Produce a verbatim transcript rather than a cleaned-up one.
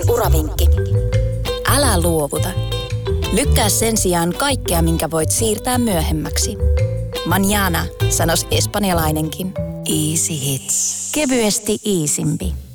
Uravinkki. Älä luovuta. Lykkää sen sijaan kaikkea, minkä voit siirtää myöhemmäksi. Mañana, sanos espanjalainenkin. Easy hits. Kevyesti iisimpi.